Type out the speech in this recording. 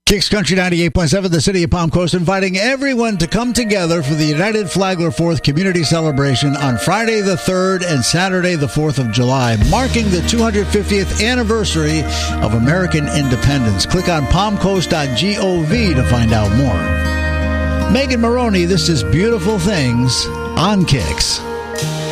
Kicks Country 98.7, the city of Palm Coast, inviting everyone to come together for the United Flagler 4th Community Celebration on Friday the 3rd and Saturday the 4th of July, marking the 250th anniversary of American independence. Click on palmcoast.gov to find out more. Megan Maroney, this is Beautiful Things on Kicks.